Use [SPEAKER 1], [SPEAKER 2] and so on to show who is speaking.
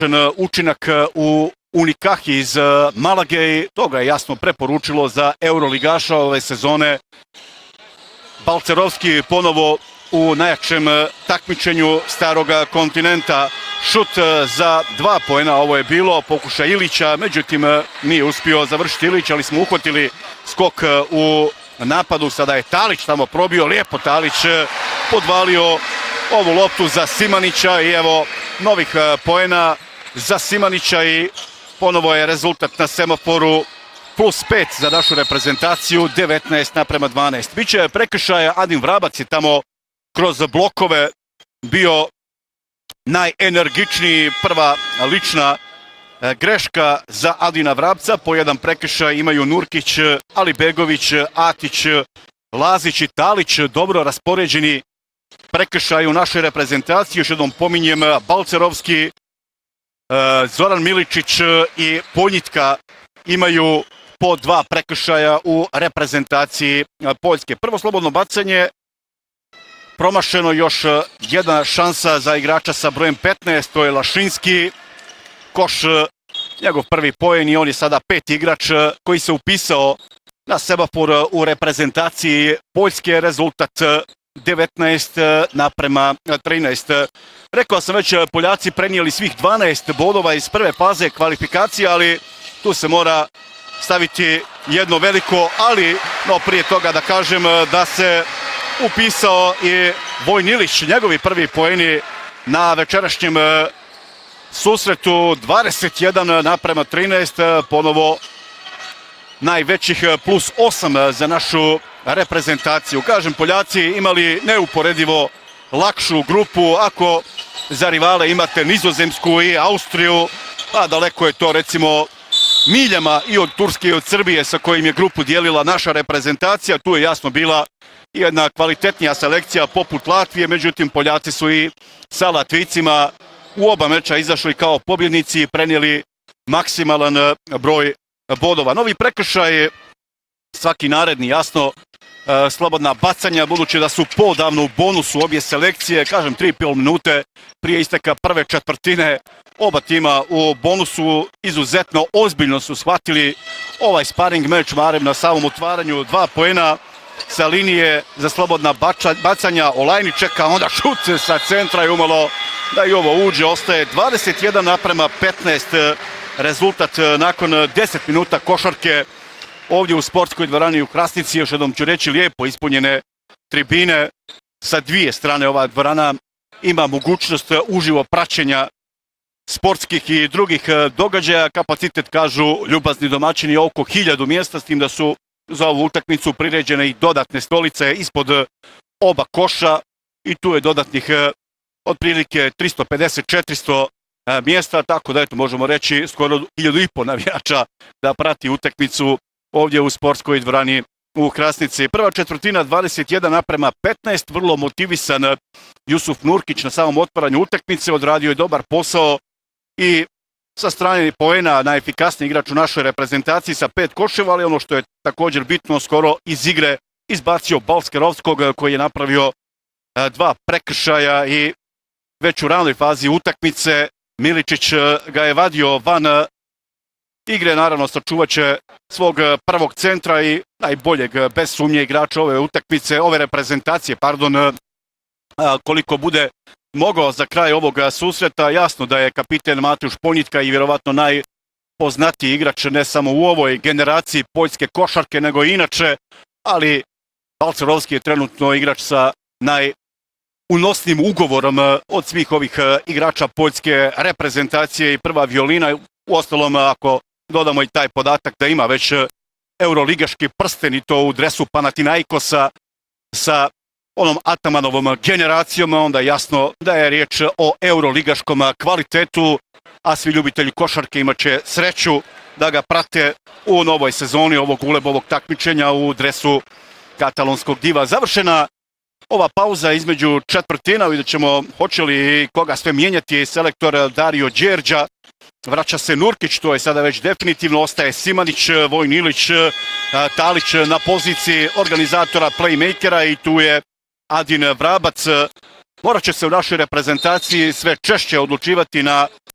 [SPEAKER 1] učinak u Unikahi iz Malage i to ga je jasno preporučilo za euroligaša ove sezone. Balcerovski ponovo u najjačem takmičenju starog kontinenta. Šut za 2 poena, ovo je bilo pokušaj Ilića, međutim nije uspio završiti Ilić, ali smo uhvatili skok u napadu. Sada je Talić tamo probio, lijepo Talić podvalio ovu loptu za Simanića i evo novih poena za Simanića i ponovo je rezultat na semaforu +5 za našu reprezentaciju, 19:12. Biće prekršaja, Adin Vrabac je tamo kroz blokove bio najenergičniji, prva lična greška za Adina Vrabca. Po jedan prekršaj imaju Nurkić, Alibegović, Atić, Lazić i Talić, dobro raspoređeni prekršaj u našoj reprezentaciji. Još jednom pominjem, Balcerovski, Zoran Miličić i Poljitka imaju po 2 prekršaja u reprezentaciji Poljske. Prvo slobodno bacanje, promašeno, još jedna šansa za igrača sa brojem 15, to je Lašinski. Koš, njegov prvi poen i on je sada 5. igrač koji se upisao na semafor u reprezentaciji Poljske, rezultat 19:13. Rekao sam već, Poljaci prenijeli svih 12 bodova iz prve faze kvalifikacije, ali tu se mora staviti jedno veliko ali, no prije toga da kažem da se upisao i Vojin Ilić, njegovi prvi poeni na večerašnjem susretu, 21:13, ponovo najvećih +8 za našu reprezentaciju. Kažem, Poljaci imali neuporedivo lakšu grupu. Ako za rivale imate Nizozemsku i Austriju, pa daleko je to recimo miljama i od Turske i od Srbije sa kojim je grupu dijelila naša reprezentacija. Tu je jasno bila jedna kvalitetnija selekcija poput Latvije, međutim Poljaci su i sa Latvijcima u oba meča izašli kao pobjednici i prenijeli maksimalan broj bodova. Novi prekršaj, svaki naredni, jasno, slobodna bacanja, budući da su podavno u bonusu obje selekcije. Kažem, 3,5 minute prije isteka prve četvrtine, oba tima u bonusu, izuzetno ozbiljno su shvatili ovaj sparing meč. Marem na samom otvaranju 2 poena sa linije za slobodna bacanja, Olajni čeka, onda šut sa centra i umalo da i ovo uđe. Ostaje 21:15 rezultat nakon 10 minuta košarke ovdje u sportskoj dvorani u Hrasnici. Još jednom ću reći, lijepo ispunjene tribine. Sa dvije strane ova dvorana ima mogućnost uživo praćenja sportskih i drugih događaja. Kapacitet, kažu ljubazni domaćini, oko 1000 mjesta, s tim da su za ovu utakmicu priređene i dodatne stolice ispod oba koša i tu je dodatnih otprilike 350-400 mjesta, tako da eto, možemo reći skoro 1500 navijača da prati utakmicu ovdje u sportskoj dvorani u Hrasnici. Prva četvrtina 21:15, vrlo motivisan Jusuf Nurkić na samom otvaranju utakmice, odradio je dobar posao i sa strane poena najefikasniji igrač u našoj reprezentaciji sa 5 koševa, ali ono što je također bitno, skoro iz igre izbacio Balcerovskog koji je napravio 2 prekršaja i već u ranoj fazi utakmice Miličić ga je vadio van igre. Naravno, sačuvat će svog prvog centra i najboljeg, bez sumnje, igrača ove utakmice, ove reprezentacije, koliko bude mogao za kraj ovog susreta. Jasno da je kapiten Mateusz Poljitka i vjerovatno najpoznatiji igrač ne samo u ovoj generaciji poljske košarke, nego i inače, ali Balcerovski je trenutno igrač sa najunosnim ugovorom od svih ovih igrača poljske reprezentacije i prva violina. Uostalom, ako dodamo i taj podatak da ima već euroligaški prsten i to u dresu Panathinaikosa sa onom Atamanovom generacijom, onda jasno da je riječ o euroligaškom kvalitetu, a svi ljubitelji košarke imat će sreću da ga prate u novoj sezoni ovog Ulebovog takmičenja u dresu katalonskog diva. Završena ova pauza između četvrtina, vidjet ćemo hoće li koga sve mijenjati selektor Dario Đerđa. Vraća se Nurkić, to je sada već definitivno, ostaje Simanić, Vojin Ilić, Talić na poziciji organizatora playmakera i tu je Adin Vrabac. Morat će se u našoj reprezentaciji sve češće odlučivati na